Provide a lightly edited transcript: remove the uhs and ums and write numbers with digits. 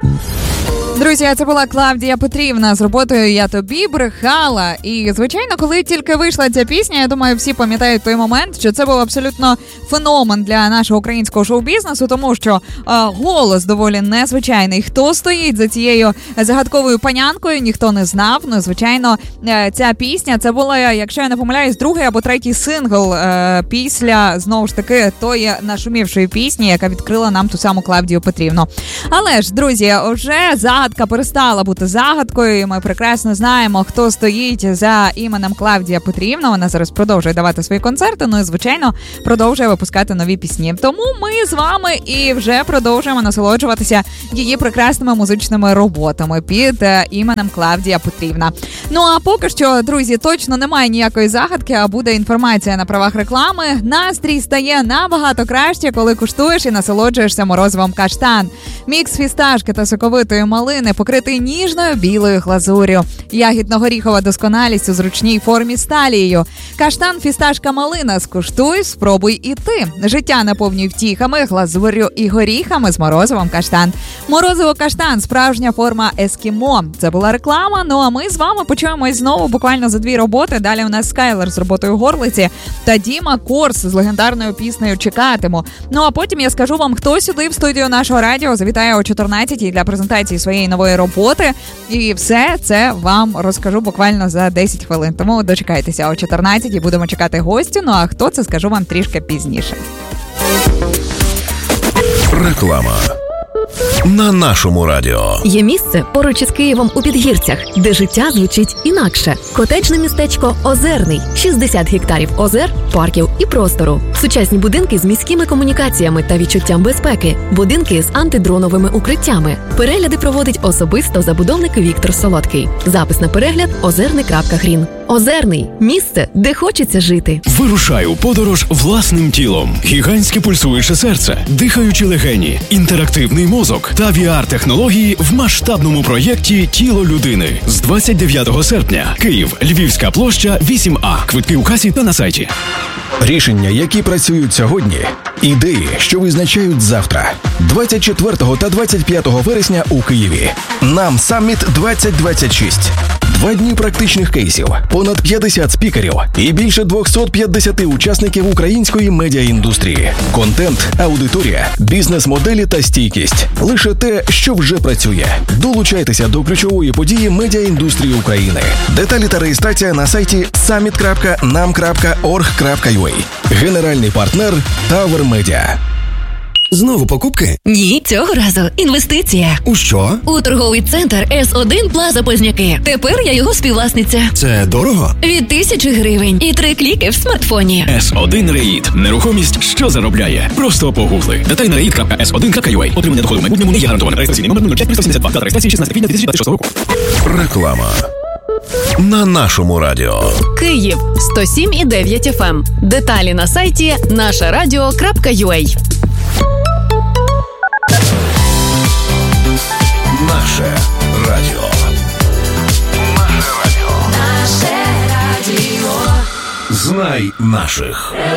Друзі, це була Клавдія Петрівна з роботою «Я тобі брехала». І, звичайно, коли тільки вийшла ця пісня, я думаю, всі пам'ятають той момент, що це був абсолютно феномен для нашого українського шоу-бізнесу, тому що голос доволі незвичайний. Хто стоїть за цією загадковою панянкою, ніхто не знав. Ну, звичайно, ця пісня, це була, якщо я не помиляюсь, другий або третій сингл після, знову ж таки, тої нашумівшої пісні, яка відкрила нам ту саму Клавдію Петрівну. Але ж, друзі, вже загадка перестала бути загадкою, і ми прекрасно знаємо, хто стоїть за іменем Клавдія Петрівна. Вона зараз продовжує давати свої концерти, ну і, звичайно, продовжує випускати нові пісні. Тому ми з вами і вже продовжуємо насолоджуватися її прекрасними музичними роботами під іменем Клавдія Петрівна. Ну а поки що, друзі, точно немає ніякої загадки, а буде інформація на правах реклами. Настрій стає набагато краще, коли куштуєш і насолоджуєшся морозивом каштан. Мікс фісташки та соковитої малини, покритий ніжною білою глазур'ю. Ягідно-горіхова досконалість у зручній формі з талією. Каштан, фісташка, малина. Скуштуй, спробуй і ти. Життя наповнюй втіхами, глазур'ю і горіхами з морозивом каштан. Морозиво каштан – справжня форма ескімо. Це була реклама, ну а ми з вами почуємось знову буквально за 2 роботи. Далі у нас Скайлер з роботою «Горлиці» та Діма Корс з легендарною піснею «Чекатиму». Ну а потім я скажу вам, хто сюди в студію нашого радіо завітає о 14-й для презентації своєї нової роботи. І все це вам розкажу буквально за 10 хвилин. Тому дочекайтеся о 14-й, будемо чекати гостю. Ну а хто це, скажу вам трішки пізніше. Реклама на нашому радіо. Є місце поруч із Києвом у Підгірцях, де життя звучить інакше. Котеджне містечко Озерний. 60 гектарів озер, парків і простору. Сучасні будинки з міськими комунікаціями та відчуттям безпеки. Будинки з антидроновими укриттями. Перегляди проводить особисто забудовник Віктор Солодкий. Запис на перегляд озерний.грін. Озерний – місце, де хочеться жити. Вирушай у подорож власним тілом. Гігантське пульсуюче серце, дихаючі легені, інтерактивний мозок та VR-технології в масштабному проєкті «Тіло людини». З 29 серпня. Київ, Львівська площа, 8А. Квитки у касі та на сайті. Рішення, які працюють сьогодні. Ідеї, що визначають завтра. 24 та 25 вересня у Києві. Нам Саміт 2026. 2 дні практичних кейсів, понад 50 спікерів і більше 250 учасників української медіаіндустрії. Контент, аудиторія, бізнес-моделі та стійкість. Лише те, що вже працює. Долучайтеся до ключової події медіаіндустрії України. Деталі та реєстрація на сайті summit.nam.org.ua. Генеральний партнер Tower Media. Знову покупки? Ні, цього разу інвестиція. У що? У торговий центр С1 Плаза Позняки. Тепер я його співвласниця. Це дорого? Від 1000 гривень і 3 кліки в смартфоні. S1 Реїд. Нерухомість, що заробляє. Просто погугли. Деталі на reid.s1.ua. Отримання доходу в майбутньому не є гарантоване. Реєстраційний номер 05372. Дата реєстрації 16 квітня 2026 року. Реклама на нашому радіо. Київ 107,9 FM. Деталі на сайті нашарадіо.ua. Наше радіо. Наше радіо. Знай наших.